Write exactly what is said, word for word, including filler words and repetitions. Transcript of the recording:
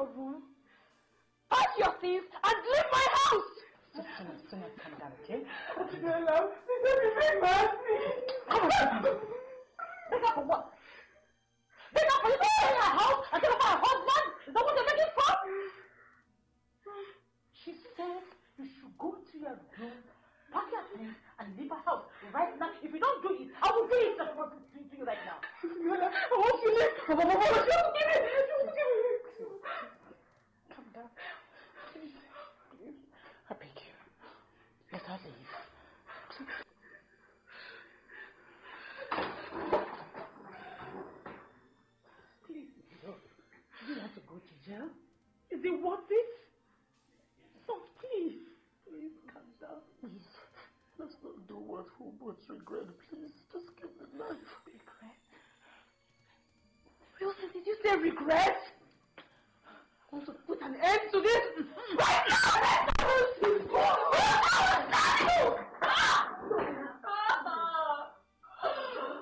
your room, pack your things, and leave my house! Just Sonia, Sonia, calm down, okay? Okay, love. Let me make my husband. Make up for what? Make up for you to in our house and take up my husband? Is that what you're making for? She said you should go to your room, pack your things, and leave her house right now. If you don't do it, I will do it to, to you right now. I want to leave. I want to leave. Calm down. Please. Please. I beg you. Let her leave. Please, no. Do you want to go to jail? Is it worth it? So please, please calm down. Please, let's not do what we both regret. Please, just give me life. Regret? Wilson, did you say regret? I want to put an end to this right now!